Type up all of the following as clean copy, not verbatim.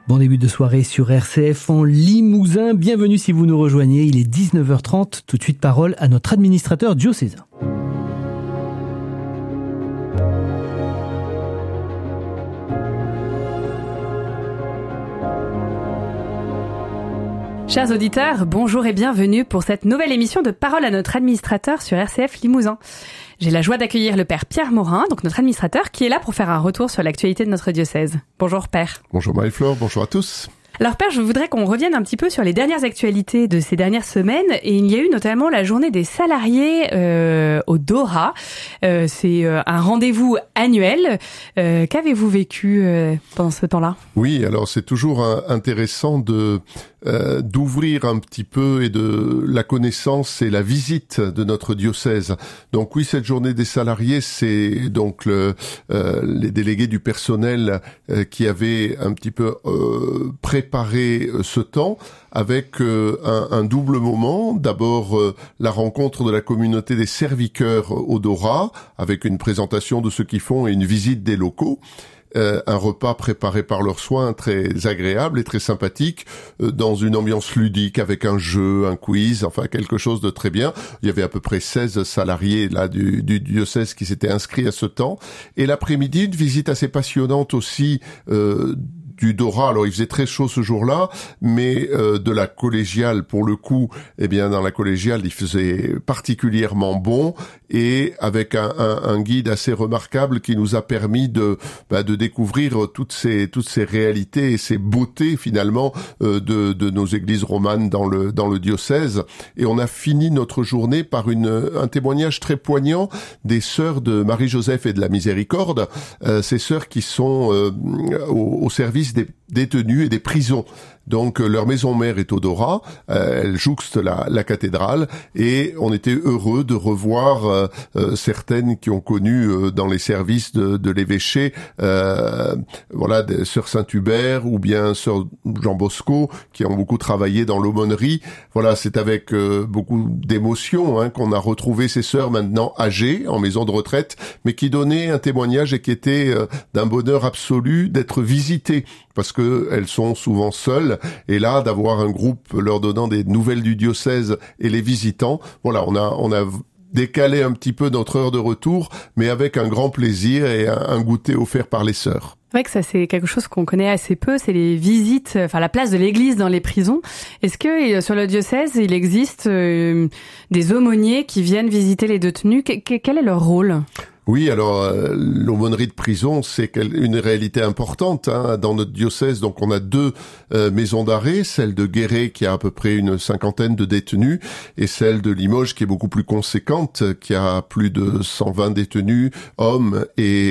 Bon début de soirée sur RCF en Limousin. Bienvenue si vous nous rejoignez. Il est 19h30. Tout de suite, parole à notre administrateur diocésain. Chers auditeurs, bonjour et bienvenue pour cette nouvelle émission de Parole à notre administrateur sur RCF Limousin. J'ai la joie d'accueillir le Père Pierre Morin, donc notre administrateur, qui est là pour faire un retour sur l'actualité de notre diocèse. Bonjour Père. Bonjour Marie-Flore, bonjour à tous. Alors Père, je voudrais qu'on revienne un petit peu sur les dernières actualités de ces dernières semaines. Et il y a eu notamment la journée des salariés au Dora. C'est un rendez-vous annuel. Qu'avez-vous vécu pendant ce temps-là ? Oui, alors c'est toujours intéressant d'ouvrir un petit peu et de la connaissance et la visite de notre diocèse. Donc oui, cette journée des salariés, c'est donc les délégués du personnel qui avaient un petit peu préparé ce temps avec un double moment. D'abord, la rencontre de la communauté des serviteurs au Dora, avec une présentation de ce qu'ils font et une visite des locaux. Un repas préparé par leurs soins très agréable et très sympathique, dans une ambiance ludique avec un jeu, un quiz, enfin quelque chose de très bien. Il y avait à peu près 16 salariés là du diocèse qui s'étaient inscrits à ce temps. Et l'après-midi, une visite assez passionnante aussi du Dora. Alors il faisait très chaud ce jour-là, mais de la collégiale pour le coup, eh bien dans la collégiale il faisait particulièrement bon, et avec un guide assez remarquable qui nous a permis de découvrir toutes ces réalités et ces beautés finalement de nos églises romanes dans le diocèse. Et on a fini notre journée par un témoignage très poignant des sœurs de Marie-Joseph et de la Miséricorde, ces sœurs qui sont au service des détenus et des prisons. Donc leur maison mère est au Dora, elle jouxte la cathédrale, et on était heureux de revoir certaines qui ont connu dans les services de l'évêché, sœur Saint-Hubert ou bien sœur Jean Bosco, qui ont beaucoup travaillé dans l'aumônerie. Voilà, c'est avec beaucoup d'émotion qu'on a retrouvé ces sœurs maintenant âgées, en maison de retraite, mais qui donnaient un témoignage et qui étaient d'un bonheur absolu d'être visitées, parce que elles sont souvent seules. Et là, d'avoir un groupe leur donnant des nouvelles du diocèse et les visitant, voilà, on a décalé un petit peu notre heure de retour, mais avec un grand plaisir et un goûter offert par les sœurs. C'est vrai que ça, c'est quelque chose qu'on connaît assez peu, c'est les visites, enfin la place de l'église dans les prisons. Est-ce que sur le diocèse, il existe des aumôniers qui viennent visiter les détenus ? Quel est leur rôle ? Oui, alors l'aumônerie de prison, c'est une réalité importante dans notre diocèse. Donc on a 2 maisons d'arrêt, celle de Guéret qui a à peu près une 50aine de détenus, et celle de Limoges qui est beaucoup plus conséquente, qui a plus de 120 détenus hommes et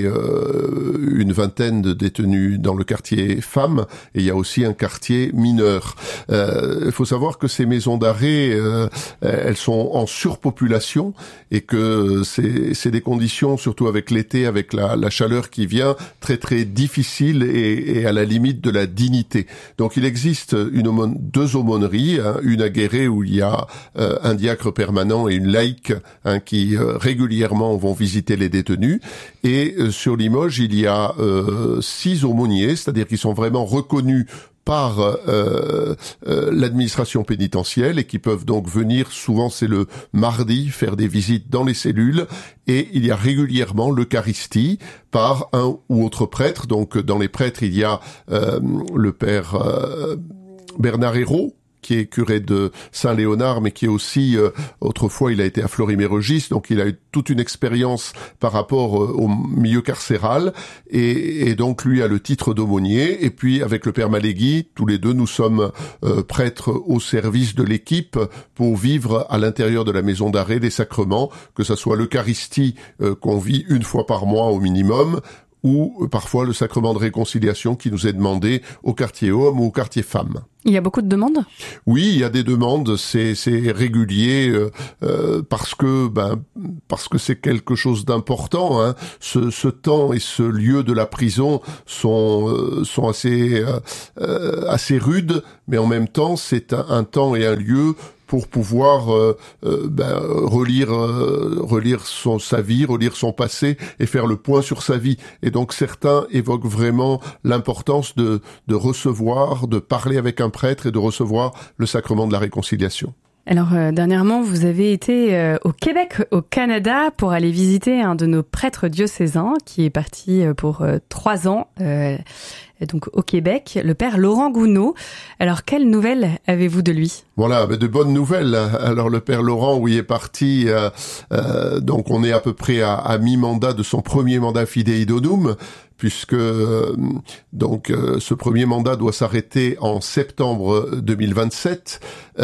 une vingtaine de détenus dans le quartier femmes, et il y a aussi un quartier mineur. Il faut savoir que ces maisons d'arrêt, elles sont en surpopulation, et que c'est des conditions, surtout avec l'été, avec la chaleur qui vient, très très difficile et à la limite de la dignité. Donc il existe 2 aumôneries, une à Guéret où il y a un diacre permanent et une laïque qui régulièrement vont visiter les détenus. Et sur Limoges, il y a 6 aumôniers, c'est-à-dire qu'ils sont vraiment reconnus par l'administration pénitentielle, et qui peuvent donc venir, souvent c'est le mardi, faire des visites dans les cellules, et il y a régulièrement l'Eucharistie par un ou autre prêtre. Donc dans les prêtres, il y a le père Bernard Hérault, qui est curé de Saint-Léonard, mais qui est aussi, autrefois, il a été à Fleury-Mérogis, donc il a eu toute une expérience par rapport au milieu carcéral, et donc lui a le titre d'aumônier. Et puis, avec le père Malégui, tous les deux, nous sommes prêtres au service de l'équipe pour vivre à l'intérieur de la maison d'arrêt des sacrements, que ça soit l'Eucharistie qu'on vit une fois par mois au minimum, ou parfois le sacrement de réconciliation qui nous est demandé au quartier homme ou au quartier femme. Il y a beaucoup de demandes ? Oui, il y a des demandes, c'est régulier, parce que c'est quelque chose d'important. Ce temps et ce lieu de la prison sont assez rudes, mais en même temps c'est un temps et un lieu pour pouvoir relire sa vie, relire son passé et faire le point sur sa vie. Et donc certains évoquent vraiment l'importance de recevoir, de parler avec un prêtre et de recevoir le sacrement de la réconciliation. Alors, dernièrement, vous avez été au Québec, au Canada, pour aller visiter un de nos prêtres diocésains qui est parti pour 3 ans, donc au Québec, le père Laurent Gounod. Alors, quelles nouvelles avez-vous de lui ? Voilà, de bonnes nouvelles. Alors, le père Laurent, est parti, donc on est à peu près à mi-mandat de son premier mandat Fidei Donum, puisque ce premier mandat doit s'arrêter en septembre 2027.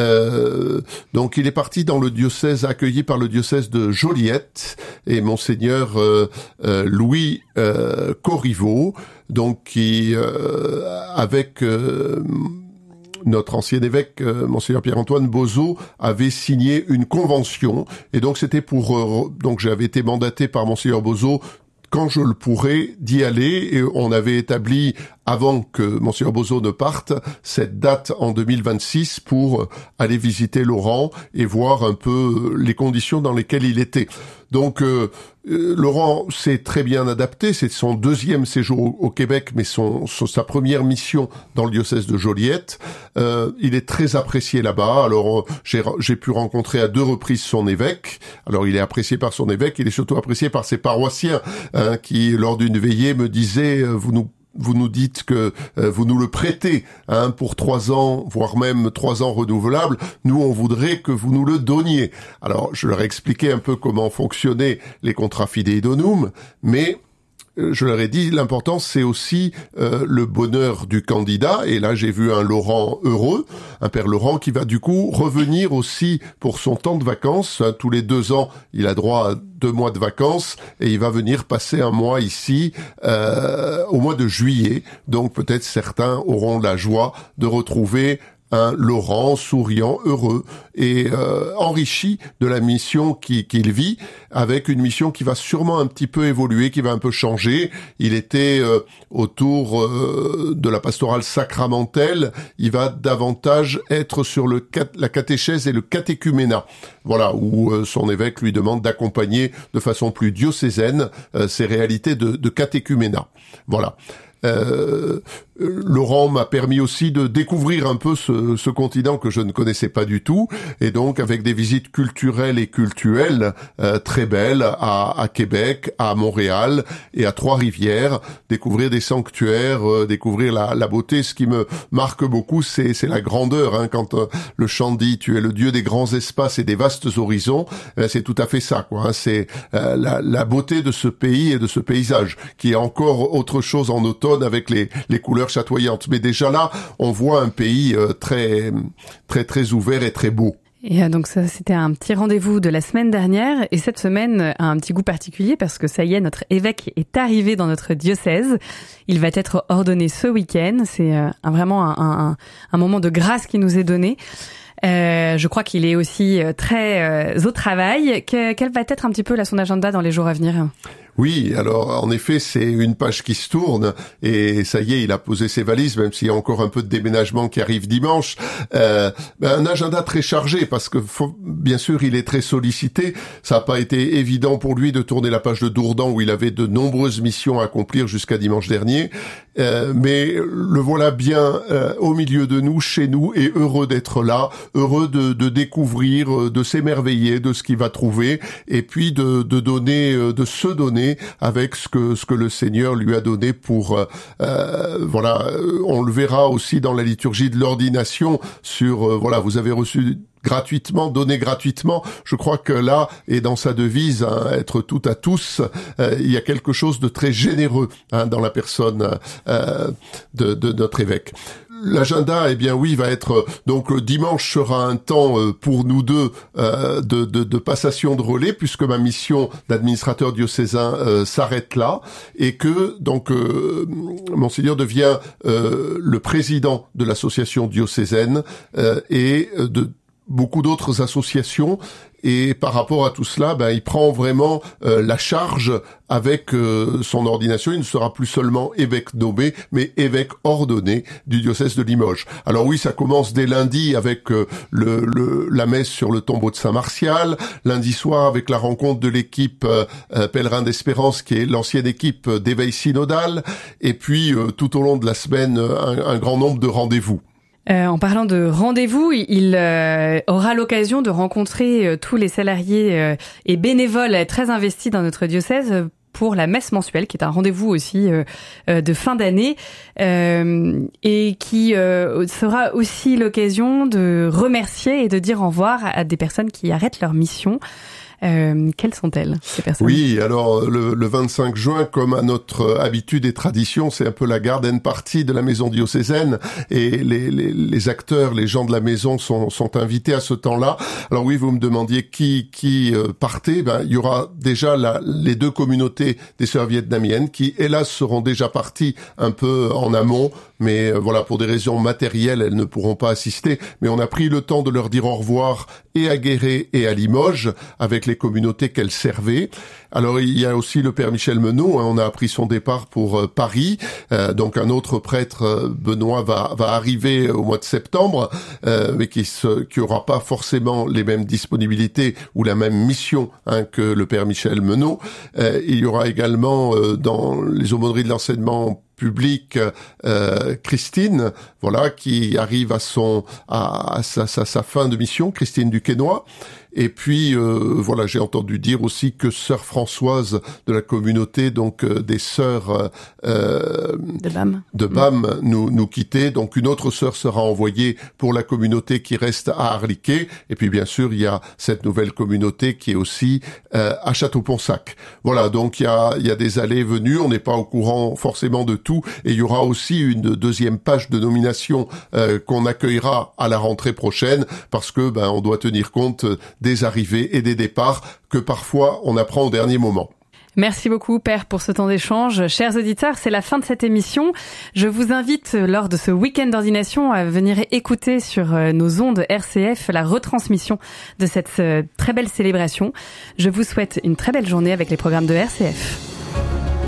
Donc il est parti dans le diocèse, accueilli par le diocèse de Joliette, et monseigneur Louis Corriveau, donc qui avec notre ancien évêque, monseigneur Pierre-Antoine Bozo, avait signé une convention, et donc c'était donc j'avais été mandaté par monseigneur Bozo quand je le pourrais d'y aller, et on avait établi, avant que monseigneur Bozo ne parte, cette date en 2026 pour aller visiter Laurent et voir un peu les conditions dans lesquelles il était. Donc Laurent s'est très bien adapté, c'est son 2e séjour au Québec, mais sa première mission dans le diocèse de Joliette. Il est très apprécié là-bas. Alors j'ai pu rencontrer à 2 reprises son évêque. Alors il est apprécié par son évêque, il est surtout apprécié par ses paroissiens, qui lors d'une veillée me disaient vous nous dites que vous nous le prêtez pour 3 ans, voire même 3 ans renouvelables. Nous, on voudrait que vous nous le donniez. Alors, je leur ai expliqué un peu comment fonctionnaient les contrats Fidei Donum, mais je leur ai dit, l'important, c'est aussi le bonheur du candidat. Et là, j'ai vu un Laurent heureux, un père Laurent qui va du coup revenir aussi pour son temps de vacances. Tous les 2 ans, il a droit à 2 mois de vacances, et il va venir passer un mois ici au mois de juillet. Donc peut-être certains auront la joie de retrouver un Laurent souriant, heureux et enrichi de la mission qu'il vit, avec une mission qui va sûrement un petit peu évoluer, qui va un peu changer. Il était autour de la pastorale sacramentelle, il va davantage être sur la catéchèse et le catéchuménat. Voilà, où son évêque lui demande d'accompagner de façon plus diocésaine ces réalités de catéchuménat. Voilà. Laurent m'a permis aussi de découvrir un peu ce continent que je ne connaissais pas du tout, et donc avec des visites culturelles et cultuelles très belles à Québec, à Montréal et à Trois-Rivières, découvrir des sanctuaires, découvrir la beauté. Ce qui me marque beaucoup, c'est la grandeur, quand le chant dit « Tu es le Dieu des grands espaces et des vastes horizons », c'est tout à fait ça, quoi. C'est la beauté de ce pays et de ce paysage, qui est encore autre chose en automne avec les couleurs chatoyantes. Mais déjà là, on voit un pays très, très, très ouvert et très beau. Et donc ça, c'était un petit rendez-vous de la semaine dernière. Et cette semaine a un petit goût particulier parce que ça y est, notre évêque est arrivé dans notre diocèse. Il va être ordonné ce week-end. C'est vraiment un moment de grâce qui nous est donné. Je crois qu'il est aussi très au travail. Quel va être un petit peu son agenda dans les jours à venir ? Oui, alors en effet, c'est une page qui se tourne, et ça y est, il a posé ses valises, même s'il y a encore un peu de déménagement qui arrive dimanche. Un agenda très chargé, parce que bien sûr, il est très sollicité. Ça n'a pas été évident pour lui de tourner la page de Dourdan, où il avait de nombreuses missions à accomplir jusqu'à dimanche dernier. Mais le voilà bien au milieu de nous, chez nous, et heureux d'être là, heureux de découvrir, de s'émerveiller de ce qu'il va trouver, et puis de se donner avec ce que le Seigneur lui a donné pour on le verra aussi dans la liturgie de l'ordination sur vous avez reçu gratuitement, donné gratuitement. Je crois que là, et dans sa devise, être tout à tous, il y a quelque chose de très généreux dans la personne de notre évêque. L'agenda, va être donc le dimanche sera un temps pour nous deux de passation de relais, puisque ma mission d'administrateur diocésain s'arrête là, et que donc monseigneur devient le président de l'association diocésaine et de beaucoup d'autres associations Et par rapport à tout cela, il prend vraiment la charge avec son ordination. Il ne sera plus seulement évêque nommé, mais évêque ordonné du diocèse de Limoges. Alors oui, ça commence dès lundi avec la messe sur le tombeau de Saint-Martial, lundi soir avec la rencontre de l'équipe Pèlerin d'Espérance, qui est l'ancienne équipe d'éveil synodal, et puis tout au long de la semaine, un grand nombre de rendez-vous. En parlant de rendez-vous, il aura l'occasion de rencontrer tous les salariés et bénévoles très investis dans notre diocèse pour la messe mensuelle, qui est un rendez-vous aussi de fin d'année, et qui sera aussi l'occasion de remercier et de dire au revoir à des personnes qui arrêtent leur mission. Quelles sont-elles, ces personnes? Oui, alors le 25 juin, comme à notre habitude et tradition, c'est un peu la garden party de la maison diocésaine, et les acteurs, les gens de la maison sont invités à ce temps-là. Alors oui, vous me demandiez qui partait. Il y aura déjà les 2 communautés des sœurs vietnamiennes qui, hélas, seront déjà parties un peu en amont, mais voilà, pour des raisons matérielles, elles ne pourront pas assister. Mais on a pris le temps de leur dire au revoir et à Guéret et à Limoges, avec les communautés qu'elles servaient. Alors il y a aussi le père Michel Menot, on a appris son départ pour Paris, donc un autre prêtre, Benoît, va arriver au mois de septembre, mais qui aura pas forcément les mêmes disponibilités ou la même mission que le père Michel Menot. Il y aura également dans les aumôneries de l'enseignement public, Christine, voilà, qui arrive à sa fin de mission, Christine Duquesnoy. Et puis voilà, j'ai entendu dire aussi que sœur Françoise de la communauté, donc des sœurs de BAM nous quittait. Donc une autre sœur sera envoyée pour la communauté qui reste à Arliquet. Et puis bien sûr, il y a cette nouvelle communauté qui est aussi à Château-Ponsac. Voilà, donc il y a des allées et venues. On n'est pas au courant forcément de tout. Et il y aura aussi une deuxième page de nomination qu'on accueillera à la rentrée prochaine, parce que on doit tenir compte des arrivées et des départs que parfois on apprend au dernier moment. Merci beaucoup, Père, pour ce temps d'échange. Chers auditeurs, c'est la fin de cette émission. Je vous invite, lors de ce week-end d'ordination, à venir écouter sur nos ondes RCF la retransmission de cette très belle célébration. Je vous souhaite une très belle journée avec les programmes de RCF.